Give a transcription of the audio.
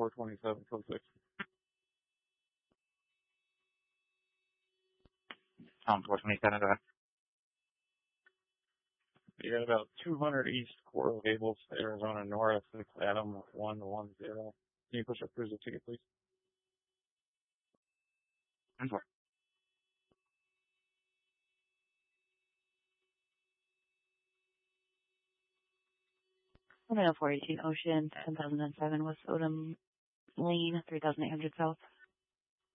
427 code 6. Tom 427, go ahead. You got about 200 East Coral Gables, Arizona North, 6 Adam 110. Can you push up cruiser ticket, please? And four. Terminal 418 Ocean, 10,007 West Odom Lane, 3,800 South.